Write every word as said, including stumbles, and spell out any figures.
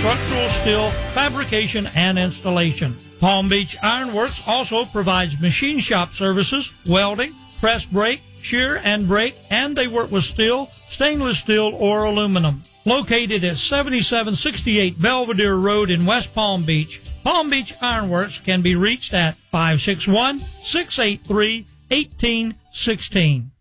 structural steel fabrication and installation. Palm Beach Iron Works also provides machine shop services, welding, press brake, shear and brake, and they work with steel, stainless steel, or aluminum. Located at seventy-seven sixty-eight Belvedere Road in West Palm Beach, Palm Beach Iron Works can be reached at five six one, six eight three, one eight one six.